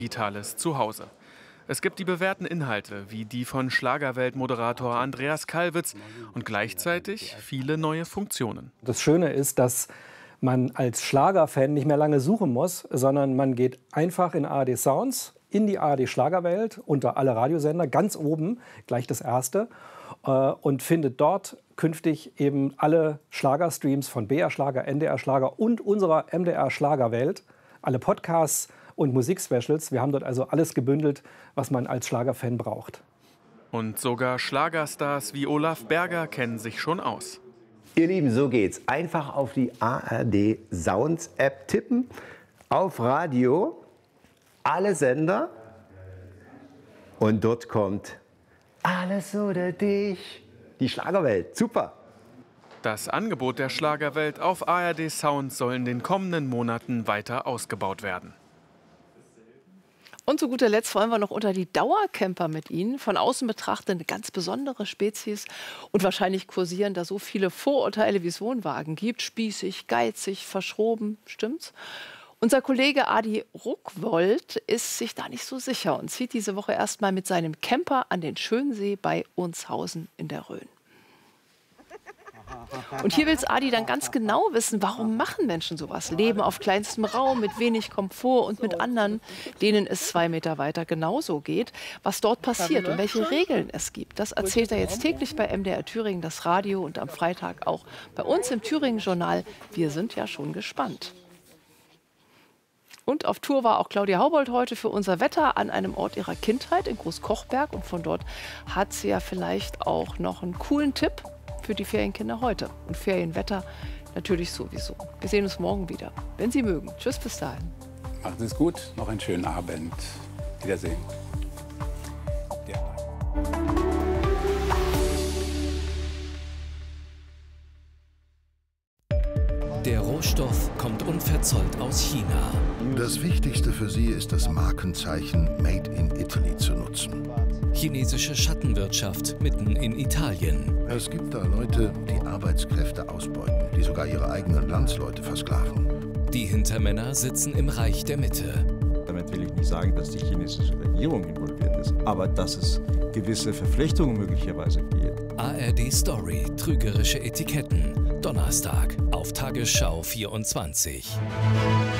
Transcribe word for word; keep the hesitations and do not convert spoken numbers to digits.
digitales Zuhause. Es gibt die bewährten Inhalte, wie die von Schlagerwelt-Moderator Andreas Kalwitz und gleichzeitig viele neue Funktionen. Das Schöne ist, dass man als Schlagerfan nicht mehr lange suchen muss, sondern man geht einfach in A R D Sounds, in die A R D Schlagerwelt, unter alle Radiosender, ganz oben, gleich das erste, äh, und findet dort künftig eben alle Schlagerstreams von B R Schlager, N D R Schlager und unserer M D R Schlagerwelt, alle Podcasts und Musikspecials. Wir haben dort also alles gebündelt, was man als Schlagerfan braucht. Und sogar Schlagerstars wie Olaf Berger kennen sich schon aus. Ihr Lieben, so geht's. Einfach auf die A R D Sounds App tippen, auf Radio, alle Sender und dort kommt Alles oder dich, die Schlagerwelt. Super! Das Angebot der Schlagerwelt auf A R D Sounds soll in den kommenden Monaten weiter ausgebaut werden. Und zu guter Letzt wollen wir noch unter die Dauercamper mit Ihnen. Von außen betrachtet eine ganz besondere Spezies. Und wahrscheinlich kursieren da so viele Vorurteile, wie es Wohnwagen gibt. Spießig, geizig, verschroben. Stimmt's? Unser Kollege Adi Ruckwold ist sich da nicht so sicher und zieht diese Woche erst mal mit seinem Camper an den Schönsee bei Unshausen in der Rhön. Und hier will Adi dann ganz genau wissen, warum machen Menschen sowas? Leben auf kleinstem Raum, mit wenig Komfort und mit anderen, denen es zwei Meter weiter genauso geht. Was dort passiert und welche Regeln es gibt, das erzählt er jetzt täglich bei M D R Thüringen, das Radio, und am Freitag auch bei uns im Thüringen-Journal. Wir sind ja schon gespannt. Und auf Tour war auch Claudia Haubold heute für unser Wetter an einem Ort ihrer Kindheit in Großkochberg. Und von dort hat sie ja vielleicht auch noch einen coolen Tipp für die Ferienkinder heute. Und Ferienwetter natürlich sowieso. Wir sehen uns morgen wieder, wenn Sie mögen. Tschüss, bis dahin. Machen Sie es gut, noch einen schönen Abend. Wiedersehen. Ja. Der Rohstoff kommt unverzollt aus China. Das Wichtigste für sie ist das Markenzeichen Made in Italy zu nutzen. Chinesische Schattenwirtschaft mitten in Italien. Es gibt da Leute, die Arbeitskräfte ausbeuten, die sogar ihre eigenen Landsleute versklaven. Die Hintermänner sitzen im Reich der Mitte. Damit will ich nicht sagen, dass die chinesische Regierung involviert ist, aber dass es gewisse Verflechtungen möglicherweise gibt. A R D Story, trügerische Etiketten. Donnerstag auf Tagesschau vierundzwanzig.